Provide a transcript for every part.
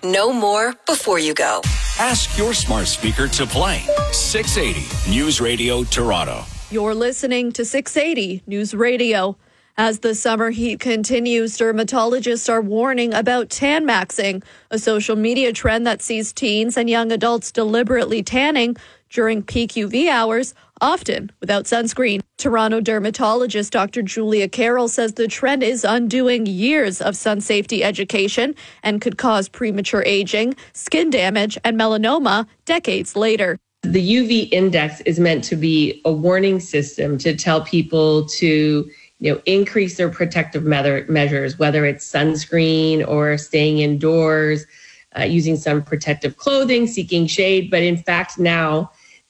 Know more before you go. Ask your smart speaker to play 680 News Radio Toronto. You're listening to 680 News Radio. As the summer heat continues, dermatologists are warning about tan maxing, a social media trend that sees teens and young adults deliberately tanning during peak UV hours, often without sunscreen. Toronto dermatologist Dr. Julia Carroll says the trend is undoing years of sun safety education and could cause premature aging, skin damage, and melanoma decades later. The UV index is meant to be a warning system to tell people to increase their protective measures, whether it's sunscreen or staying indoors, using some protective clothing, seeking shade. But in fact, now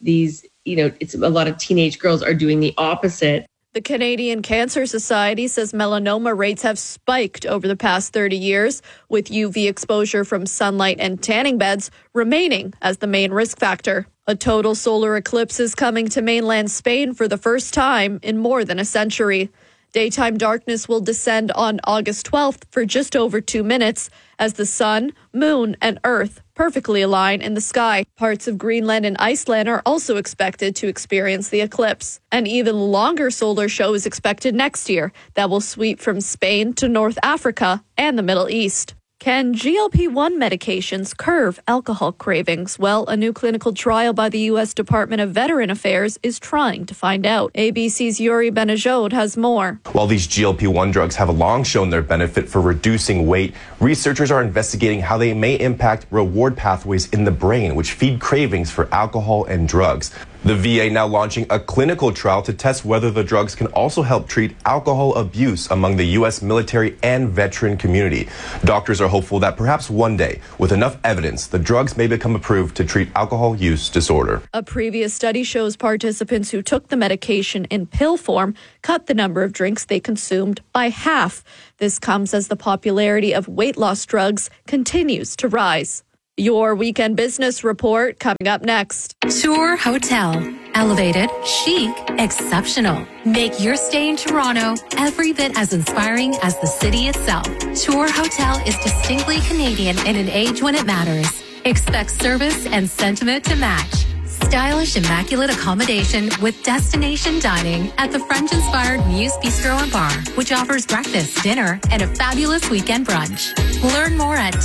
it's a lot of teenage girls are doing the opposite. The Canadian Cancer Society says melanoma rates have spiked over the past 30 years, with UV exposure from sunlight and tanning beds remaining as the main risk factor. A total solar eclipse is coming to mainland Spain for the first time in more than a century. Daytime darkness will descend on August 12th for just over 2 minutes as the sun, moon, and earth perfectly align in the sky. Parts of Greenland and Iceland are also expected to experience the eclipse. An even longer solar show is expected next year that will sweep from Spain to North Africa and the Middle East. Can GLP-1 medications curb alcohol cravings? Well, a new clinical trial by the U.S. Department of Veteran Affairs is trying to find out. ABC's Yuri Benajod has more. While these GLP-1 drugs have long shown their benefit for reducing weight, researchers are investigating how they may impact reward pathways in the brain, which feed cravings for alcohol and drugs. The VA now launching a clinical trial to test whether the drugs can also help treat alcohol abuse among the U.S. military and veteran community. Doctors are hopeful that perhaps one day, with enough evidence, the drugs may become approved to treat alcohol use disorder. A previous study shows participants who took the medication in pill form cut the number of drinks they consumed by half. This comes as the popularity of weight loss drugs continues to rise. Your weekend business report coming up next. Tour Hotel. Elevated, chic, exceptional. Make your stay in Toronto every bit as inspiring as the city itself. Tour Hotel is distinctly Canadian in an age when it matters. Expect service and sentiment to match. Stylish, immaculate accommodation with destination dining at the French-inspired Muse Bistro and Bar, which offers breakfast, dinner, and a fabulous weekend brunch. Learn more at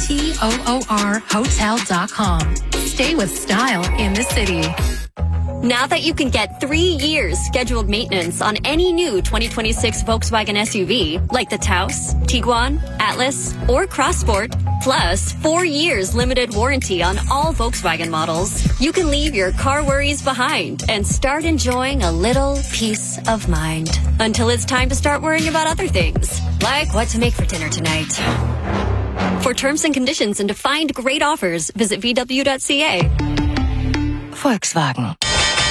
toorhotel.com. Stay with style in the city. Now that you can get 3 years scheduled maintenance on any new 2026 Volkswagen SUV, like the Taos, Tiguan, Atlas, or Crossport, plus 4 years limited warranty on all Volkswagen models, you can leave your car worries behind and start enjoying a little peace of mind. Until it's time to start worrying about other things, like what to make for dinner tonight. For terms and conditions and to find great offers, visit VW.ca. Volkswagen.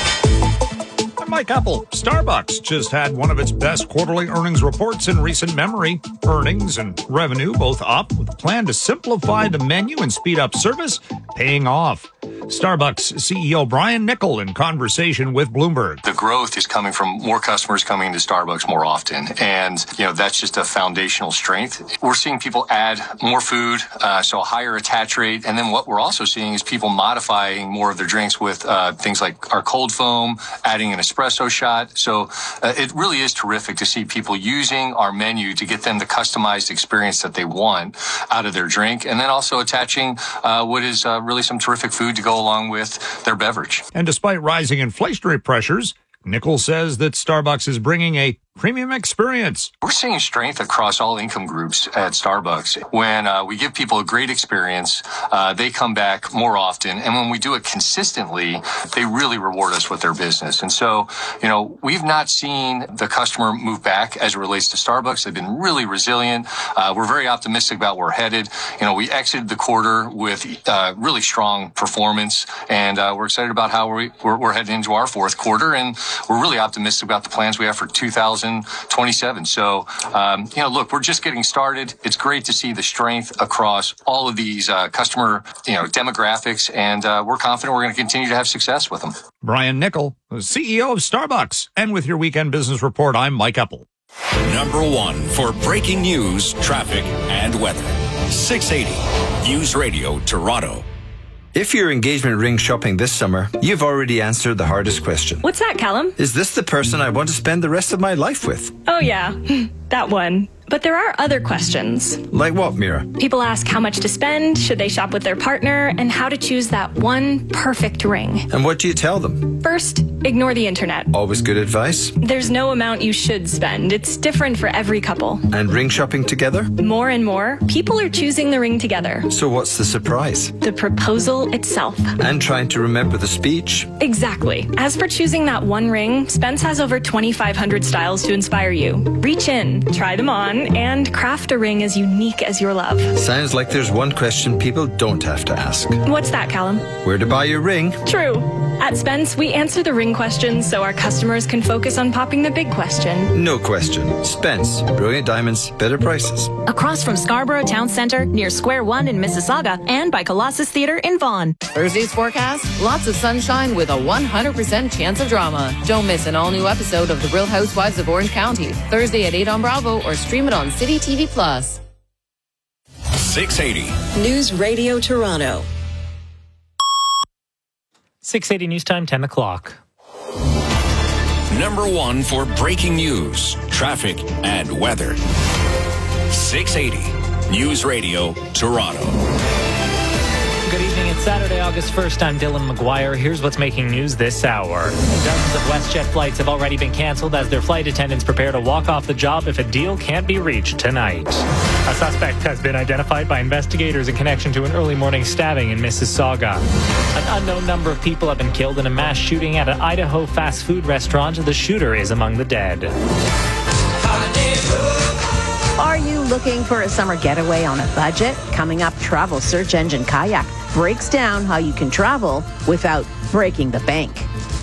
Mike Apple. Starbucks just had one of its best quarterly earnings reports in recent memory. Earnings and revenue both up, with a plan to simplify the menu and speed up service paying off. Starbucks CEO Brian Niccol in conversation with Bloomberg. The growth is coming from more customers coming to Starbucks more often. And, that's just a foundational strength. We're seeing people add more food, so a higher attach rate. And then what we're also seeing is people modifying more of their drinks with things like our cold foam, adding an espresso shot. So it really is terrific to see people using our menu to get them the customized experience that they want out of their drink. And then also attaching what is really some terrific food to go along with their beverage. And despite rising inflationary pressures, Niccol says that Starbucks is bringing a premium experience. We're seeing strength across all income groups at Starbucks. When we give people a great experience, they come back more often. And when we do it consistently, they really reward us with their business. And so, we've not seen the customer move back as it relates to Starbucks. They've been really resilient. We're very optimistic about where we're headed. We exited the quarter with really strong performance, and we're excited about how we're heading into our fourth quarter. And we're really optimistic about the plans we have for 2027. So, look, we're just getting started. It's great to see the strength across all of these customer, demographics, and we're confident we're going to continue to have success with them. Brian Niccol, the CEO of Starbucks. And with your weekend business report, I'm Mike Apple. Number one for breaking news, traffic, and weather. 680 News Radio Toronto. If you're engagement ring shopping this summer, you've already answered the hardest question. What's that, Callum? Is this the person I want to spend the rest of my life with? Oh, yeah, that one. But there are other questions. Like what, Mira? People ask how much to spend, should they shop with their partner, and how to choose that one perfect ring. And what do you tell them? First, ignore the internet. Always good advice. There's no amount you should spend. It's different for every couple. And ring shopping together? More and more, people are choosing the ring together. So what's the surprise? The proposal itself. And trying to remember the speech? Exactly. As for choosing that one ring, Spence has over 2,500 styles to inspire you. Reach in, try them on, and craft a ring as unique as your love. Sounds like there's one question people don't have to ask. What's that, Callum? Where to buy your ring? True. At Spence, we answer the ring questions so our customers can focus on popping the big question. No question. Spence. Brilliant diamonds, better prices. Across from Scarborough Town Centre, near Square One in Mississauga, and by Colossus Theatre in Vaughan. Thursday's forecast, lots of sunshine with a 100% chance of drama. Don't miss an all-new episode of The Real Housewives of Orange County, Thursday at 8 on Bravo, or stream it on City TV+. 680 News Radio Toronto. 680 News Time, 10 o'clock. Number one for breaking news, traffic, and weather. 680 News Radio Toronto. Good evening. It's Saturday, August 1st. I'm Dylan McGuire. Here's what's making news this hour. Dozens of WestJet flights have already been canceled as their flight attendants prepare to walk off the job if a deal can't be reached tonight. A suspect has been identified by investigators in connection to an early morning stabbing in Mississauga. An unknown number of people have been killed in a mass shooting at an Idaho fast food restaurant. The shooter is among the dead. Are you looking for a summer getaway on a budget? Coming up, Travel Search Engine Kayak breaks down how you can travel without breaking the bank.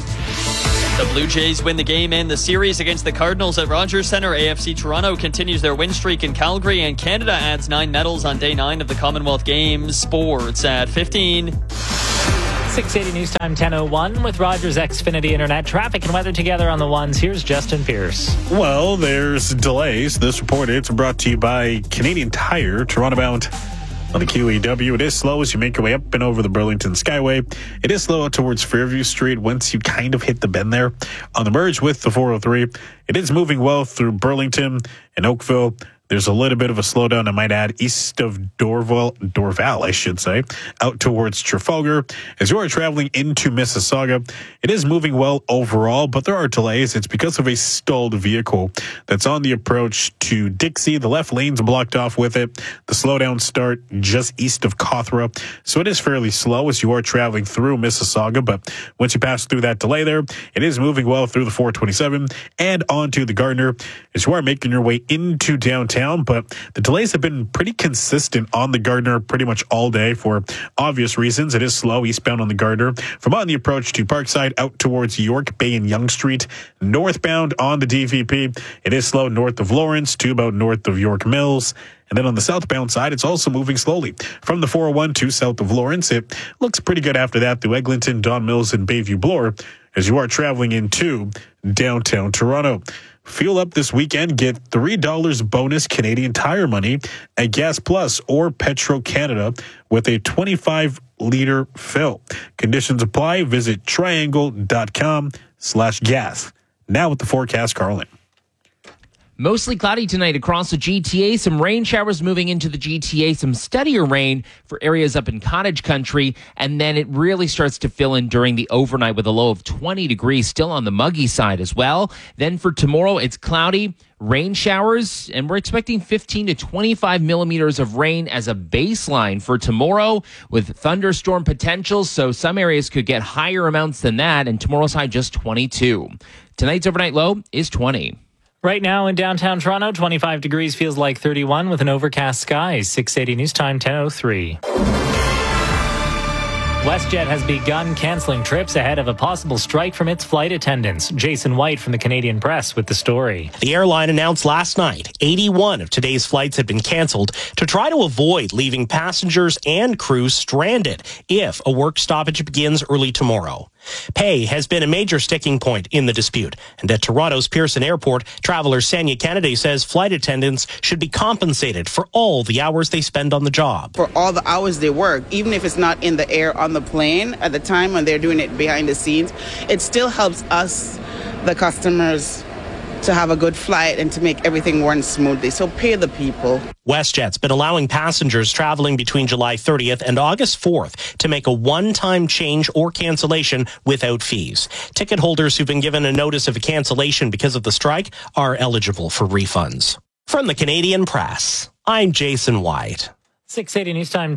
The Blue Jays win the game and the series against the Cardinals at Rogers Centre. AFC Toronto continues their win streak in Calgary, and Canada adds 9 medals on day 9 of the Commonwealth Games. Sports at 15. 680 News Time, 10:01 with Rogers Xfinity Internet. Traffic and weather together on the ones. Here's Justin Pierce. Well, there's delays. This report, it's brought to you by Canadian Tire, Toronto bound on the QEW. It is slow as you make your way up and over the Burlington Skyway. It is slow out towards Fairview Street once you kind of hit the bend there. On the merge with the 403, it is moving well through Burlington and Oakville. There's a little bit of a slowdown, I might add, east of Dorval, I should say, out towards Trafalgar. As you are traveling into Mississauga, it is moving well overall, but there are delays. It's because of a stalled vehicle that's on the approach to Dixie. The left lane's blocked off with it. The slowdowns start just east of Cawthra, so it is fairly slow as you are traveling through Mississauga, but once you pass through that delay there, it is moving well through the 427 and onto the Gardner as you are making your way into downtown. But the delays have been pretty consistent on the Gardner pretty much all day for obvious reasons. It is slow eastbound on the Gardner from on the approach to Parkside out towards York Bay and Yonge Street. Northbound on the DVP, it is slow north of Lawrence to about north of York Mills. And then on the southbound side, it's also moving slowly. From the 401 to south of Lawrence, it looks pretty good after that through Eglinton, Don Mills, and Bayview Bloor as you are traveling into downtown Toronto. Fuel up this weekend. Get $3 bonus Canadian Tire money at Gas Plus or Petro-Canada with a 25-liter fill. Conditions apply. Visit triangle.com/gas. Now with the forecast, Carlin. Mostly cloudy tonight across the GTA. Some rain showers moving into the GTA. Some steadier rain for areas up in Cottage Country. And then it really starts to fill in during the overnight with a low of 20 degrees, still on the muggy side as well. Then for tomorrow, it's cloudy, rain showers, and we're expecting 15 to 25 millimeters of rain as a baseline for tomorrow with thunderstorm potential. So some areas could get higher amounts than that. And tomorrow's high just 22. Tonight's overnight low is 20. Right now in downtown Toronto, 25 degrees feels like 31 with an overcast sky. 680 News Time, 10:03. WestJet has begun canceling trips ahead of a possible strike from its flight attendants. Jason White from the Canadian Press with the story. The airline announced last night 81 of today's flights had been canceled to try to avoid leaving passengers and crews stranded if a work stoppage begins early tomorrow. Pay has been a major sticking point in the dispute. And at Toronto's Pearson Airport, traveler Sanya Kennedy says flight attendants should be compensated for all the hours they spend on the job. For all the hours they work, even if it's not in the air on the plane at the time when they're doing it behind the scenes, it still helps us, the customers, to have a good flight and to make everything run smoothly. So pay the people. WestJet's been allowing passengers traveling between July 30th and August 4th to make a one-time change or cancellation without fees. Ticket holders who've been given a notice of a cancellation because of the strike are eligible for refunds. From the Canadian Press, I'm Jason White. 680 News Time,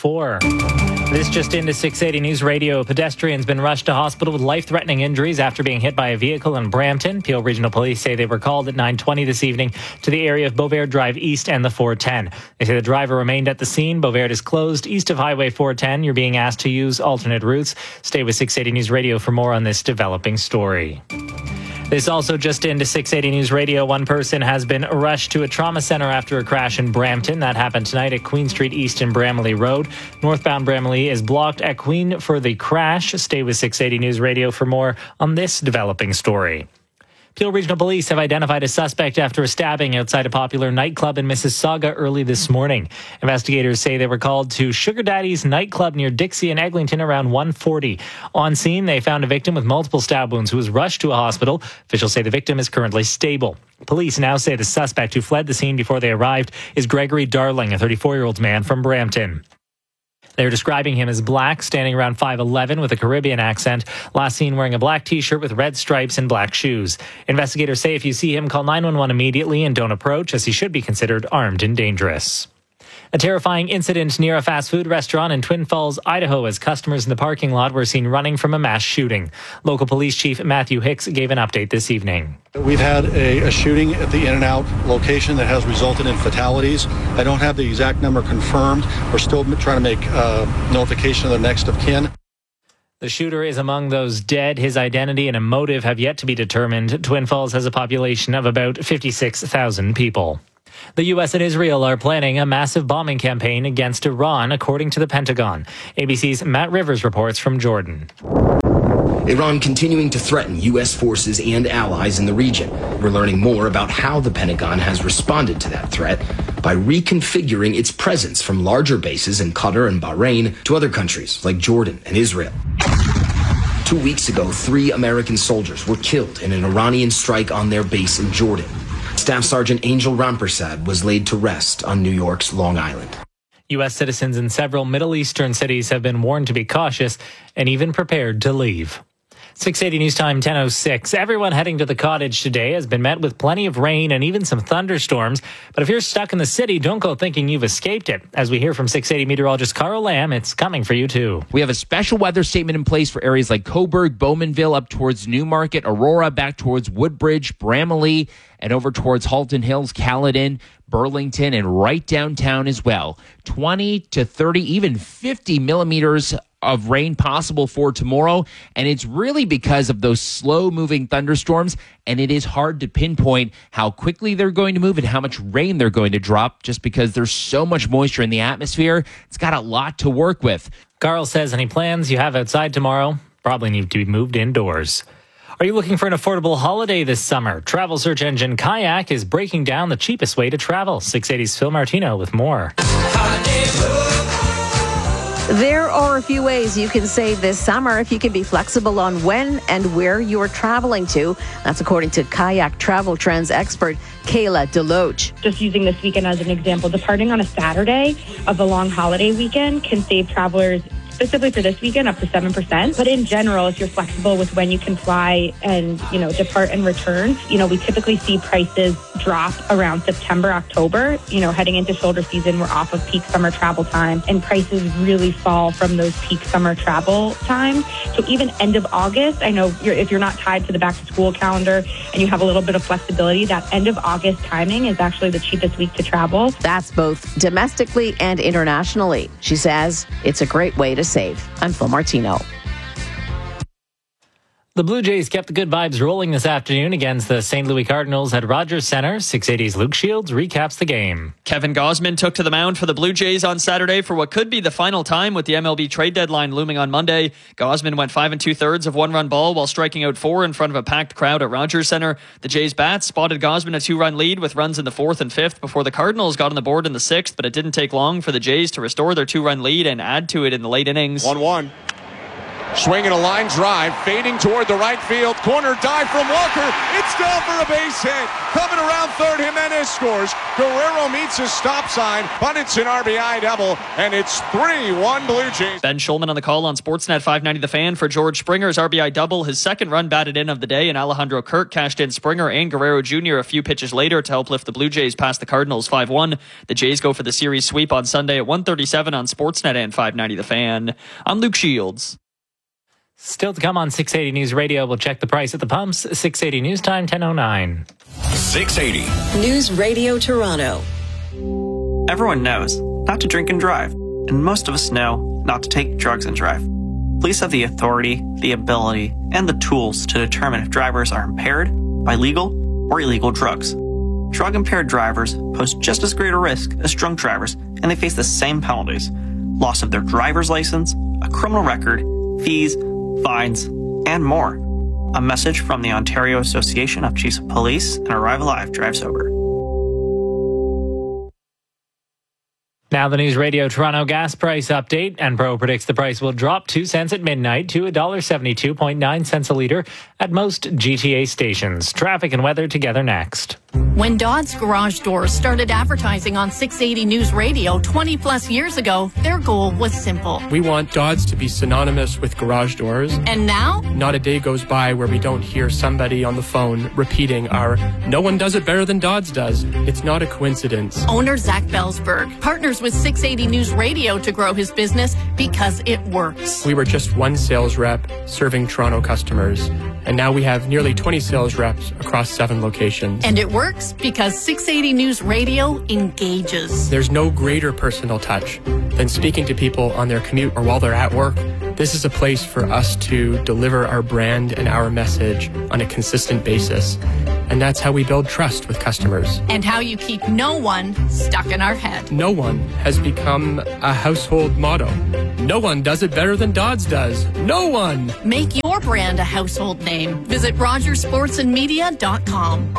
10:04. This just into 680 News Radio. A pedestrian's been rushed to hospital with life-threatening injuries after being hit by a vehicle in Brampton. Peel Regional Police say they were called at 9:20 this evening to the area of Beauvert Drive East and the 410. They say the driver remained at the scene. Beauvert is closed east of Highway 410. You're being asked to use alternate routes. Stay with 680 News Radio for more on this developing story. This also just into 680 News Radio. One person has been rushed to a trauma center after a crash in Brampton. That happened tonight at Queen Street East and Bramalea Road. Northbound Bramalea is blocked at Queen for the crash. Stay with 680 News Radio for more on this developing story. Peel Regional Police have identified a suspect after a stabbing outside a popular nightclub in Mississauga early this morning. Investigators say they were called to Sugar Daddy's nightclub near Dixie and Eglinton around 1:40. On scene, they found a victim with multiple stab wounds who was rushed to a hospital. Officials say the victim is currently stable. Police now say the suspect who fled the scene before they arrived is Gregory Darling, a 34-year-old man from Brampton. They're describing him as black, standing around 5'11", with a Caribbean accent. Last seen wearing a black T-shirt with red stripes and black shoes. Investigators say if you see him, call 911 immediately and don't approach, as he should be considered armed and dangerous. A terrifying incident near a fast food restaurant in Twin Falls, Idaho, as customers in the parking lot were seen running from a mass shooting. Local police chief Matthew Hicks gave an update this evening. We've had a shooting at the In-N-Out location that has resulted in fatalities. I don't have the exact number confirmed. We're still trying to make notification of the next of kin. The shooter is among those dead. His identity and a motive have yet to be determined. Twin Falls has a population of about 56,000 people. The U.S. and Israel are planning a massive bombing campaign against Iran, according to the Pentagon. ABC's Matt Rivers reports from Jordan. Iran continuing to threaten U.S. forces and allies in the region. We're learning more about how the Pentagon has responded to that threat by reconfiguring its presence from larger bases in Qatar and Bahrain to other countries like Jordan and Israel. 2 weeks ago, 3 American soldiers were killed in an Iranian strike on their base in Jordan. Staff Sergeant Angel Rampersad was laid to rest on New York's Long Island. U.S. citizens in several Middle Eastern cities have been warned to be cautious and even prepared to leave. 680 News Time, 10:06. Everyone heading to the cottage today has been met with plenty of rain and even some thunderstorms. But if you're stuck in the city, don't go thinking you've escaped it. As we hear from 680 meteorologist Carl Lamb, it's coming for you too. We have a special weather statement in place for areas like Cobourg, Bowmanville, up towards Newmarket, Aurora, back towards Woodbridge, Bramalea, and over towards Halton Hills, Caledon, Burlington, and right downtown as well. 20 to 30, even 50 millimeters of rain possible for tomorrow, and it's really because of those slow-moving thunderstorms, and it is hard to pinpoint how quickly they're going to move and how much rain they're going to drop just because there's so much moisture in the atmosphere. It's got a lot to work with. Carl says any plans you have outside tomorrow probably need to be moved indoors. Are you looking for an affordable holiday this summer? Travel search engine Kayak is breaking down the cheapest way to travel. 680's Phil Martino with more. There are a few ways you can save this summer if you can be flexible on when and where you're traveling to. That's according to Kayak Travel Trends expert Kayla Deloach. Just using this weekend as an example, departing on a Saturday of a long holiday weekend can save travelers specifically for this weekend up to 7%. But in general, if you're flexible with when you can fly and, depart and return, we typically see prices drop around September, October. Heading into shoulder season, we're off of peak summer travel time, and prices really fall from those peak summer travel times. So even end of August, I know if you're not tied to the back to school calendar and you have a little bit of flexibility, that end of August timing is actually the cheapest week to travel. That's both domestically and internationally. She says it's a great way to save. I'm Phil Martino. The Blue Jays kept the good vibes rolling this afternoon against the St. Louis Cardinals at Rogers Centre. 680's Luke Shields recaps the game. Kevin Gausman took to the mound for the Blue Jays on Saturday for what could be the final time with the MLB trade deadline looming on Monday. Gausman went 5 2/3 of one-run ball while striking out 4 in front of a packed crowd at Rogers Centre. The Jays bats spotted Gausman a 2-run lead with runs in the 4th and 5th before the Cardinals got on the board in the 6th, but it didn't take long for the Jays to restore their 2-run lead and add to it in the late innings. 1-1. Swinging a line drive, fading toward the right field. Corner dive from Walker. It's down for a base hit. Coming around third, Jimenez scores. Guerrero meets his stop sign, but it's an RBI double, and it's 3-1 Blue Jays. Ben Schulman on the call on Sportsnet 590 The Fan for George Springer's RBI double. His second run batted in of the day, and Alejandro Kirk cashed in Springer and Guerrero Jr. a few pitches later to help lift the Blue Jays past the Cardinals 5-1. The Jays go for the series sweep on Sunday at 1:37 on Sportsnet and 590 The Fan. I'm Luke Shields. Still to come on 680 News Radio. We'll check the price at the pumps. 680 News Time, 10:09. 680 News Radio Toronto. Everyone knows not to drink and drive, and most of us know not to take drugs and drive. Police have the authority, the ability, and the tools to determine if drivers are impaired by legal or illegal drugs. Drug-impaired drivers pose just as great a risk as drunk drivers, and they face the same penalties: loss of their driver's license, a criminal record, fees, fines, and more. A message from the Ontario Association of Chiefs of Police and Arrive Alive Drive Sober. Now the News Radio Toronto gas price update. Enpro predicts the price will drop 2 cents at midnight to $1.72.9 a litre at most GTA stations. Traffic and weather together next. When Dodds Garage Doors started advertising on 680 News Radio 20 plus years ago, their goal was simple. We want Dodds to be synonymous with garage doors. And now? Not a day goes by where we don't hear somebody on the phone repeating our "no one does it better than Dodds does." It's not a coincidence. Owner Zach Belsberg partners with 680 News Radio to grow his business because it works. We were just one sales rep serving Toronto customers, and now we have nearly 20 sales reps across 7 locations. And it works because 680 News Radio engages. There's no greater personal touch than speaking to people on their commute or while they're at work. This is a place for us to deliver our brand and our message on a consistent basis. And that's how we build trust with customers. And how you keep no one stuck in our head. No one has become a household motto. No one does it better than Dodds does. No one! Make your brand a household name. Visit RogersSportsandMedia.com.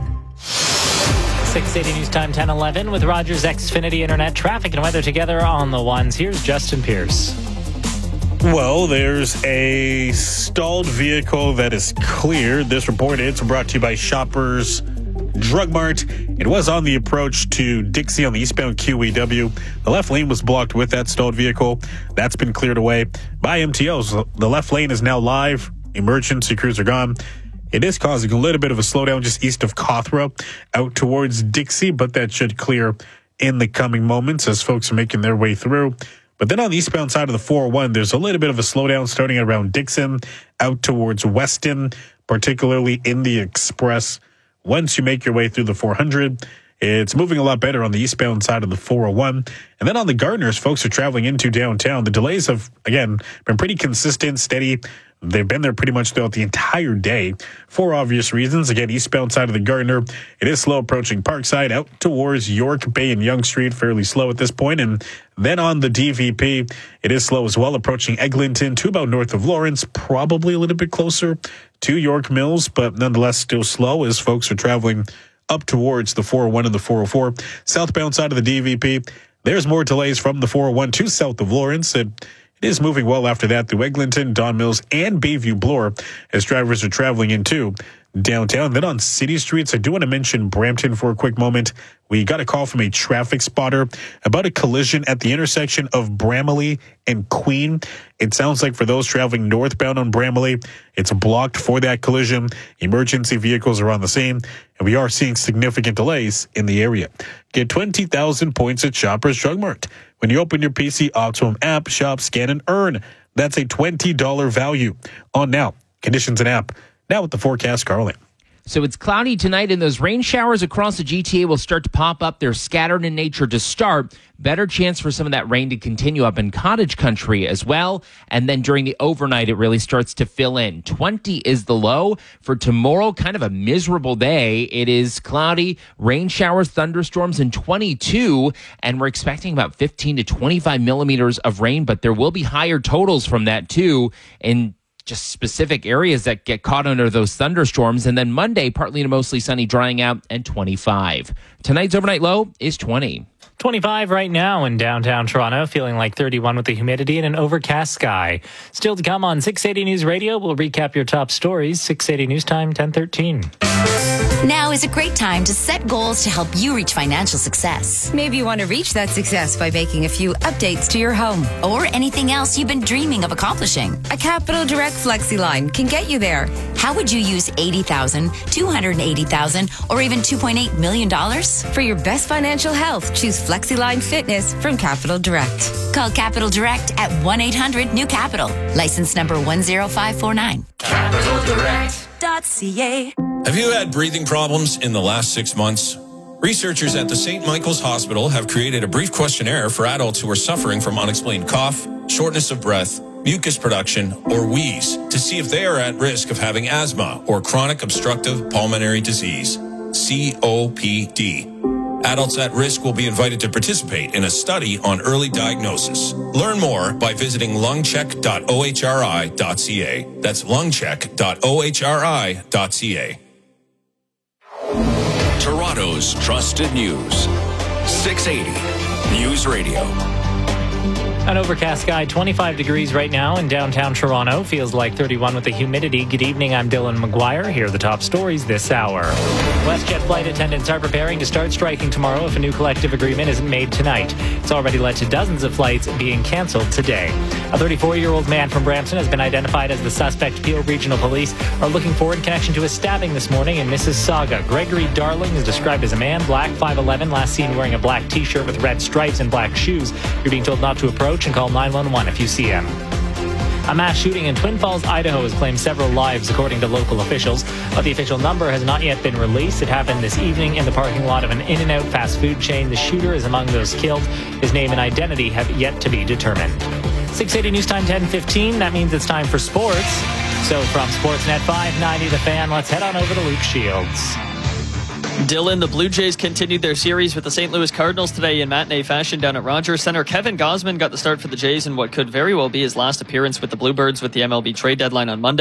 680 News Time, 10:11 with Rogers Xfinity Internet. Traffic and weather together on the ones. Here's Justin Pierce. Well, there's a stalled vehicle that is cleared. This report is brought to you by Shoppers Drug Mart. It was on the approach to Dixie on the eastbound QEW. The left lane was blocked with that stalled vehicle. That's been cleared away by MTOs. The left lane is now live. Emergency crews are gone. It is causing a little bit of a slowdown just east of Cawthra out towards Dixie, but that should clear in the coming moments as folks are making their way through. But then on the eastbound side of the 401, there's a little bit of a slowdown starting around Dixon out towards Weston, particularly in the Express. Once you make your way through the 400, it's moving a lot better on the eastbound side of the 401. And then on the Gardners, folks are traveling into downtown. The delays have, again, been pretty consistent, steady. They've been there pretty much throughout the entire day for obvious reasons. Again, eastbound side of the Gardner, it is slow approaching Parkside out towards York Bay and Yonge Street, fairly slow at this point. And then on the DVP, it is slow as well, approaching Eglinton to about north of Lawrence, probably a little bit closer to York Mills, but nonetheless still slow as folks are traveling up towards the 401 and the 404. Southbound side of the DVP, there's more delays from the 401 to south of Lawrence. It is moving well after that through Eglinton, Don Mills, and Bayview Bloor as drivers are traveling into downtown. Then on city streets, I do want to mention Brampton for a quick moment. We got a call from a traffic spotter about a collision at the intersection of Bramalea and Queen. It sounds like for those traveling northbound on Bramalea, it's blocked for that collision. Emergency vehicles are on the scene, and we are seeing significant delays in the area. Get 20,000 points at Shoppers Drug Mart. When you open your PC Optimum app, shop, scan, and earn. That's a $20 value on now. Conditions and app. Now with the forecast, Carly. So it's cloudy tonight, and those rain showers across the GTA will start to pop up. They're scattered in nature to start. Better chance for some of that rain to continue up in cottage country as well. And then during the overnight, it really starts to fill in. 20 is the low. For tomorrow, kind of a miserable day. It is cloudy, rain showers, thunderstorms, and 22. And we're expecting about 15 to 25 millimeters of rain, but there will be higher totals from that too. And just specific areas that get caught under those thunderstorms. And then Monday, partly to mostly sunny, drying out, and 25. Tonight's overnight low is 20. 25 right now in downtown Toronto, feeling like 31 with the humidity and an overcast sky. Still to come on 680 News Radio. We'll recap your top stories. 680 News Time, 10:13. Now is a great time to set goals to help you reach financial success. Maybe you want to reach that success by making a few updates to your home or anything else you've been dreaming of accomplishing. A Capital Direct FlexiLine can get you there. How would you use $80,000, $280,000, or even $2.8 million? For your best financial health, choose FlexiLine Fitness from Capital Direct. Call Capital Direct at 1-800-NEW-CAPITAL. License number 10549. CapitalDirect.ca. Have you had breathing problems in the last 6 months? Researchers at the St. Michael's Hospital have created a brief questionnaire for adults who are suffering from unexplained cough, shortness of breath, mucus production, or wheeze to see if they are at risk of having asthma or chronic obstructive pulmonary disease, COPD. Adults at risk will be invited to participate in a study on early diagnosis. Learn more by visiting lungcheck.ohri.ca. That's lungcheck.ohri.ca. Toronto's trusted news. 680 News Radio. An overcast sky, 25 degrees right now in downtown Toronto. Feels like 31 with the humidity. Good evening, I'm Dylan McGuire. Here are the top stories this hour. WestJet flight attendants are preparing to start striking tomorrow if a new collective agreement isn't made tonight. It's already led to dozens of flights being canceled today. A 34-year-old man from Brampton has been identified as the suspect. Peel Regional Police are looking for in connection to a stabbing this morning in Mississauga. Gregory Darling is described as a man, black, 5'11", last seen wearing a black T-shirt with red stripes and black shoes. You're being told not to approach and call 911 if you see him. A mass shooting in Twin Falls, Idaho has claimed several lives, according to local officials, but the official number has not yet been released. It happened this evening in the parking lot of an In-N-Out fast food chain. The shooter is among those killed. His name and identity have yet to be determined. 680 News Time, 10:15. That means it's time for sports. So from Sportsnet 590, The Fan, let's head on over to Luke Shields. Dylan, the Blue Jays continued their series with the St. Louis Cardinals today in matinee fashion down at Rogers Centre. Kevin Gausman got the start for the Jays in what could very well be his last appearance with the Bluebirds with the MLB trade deadline on Monday.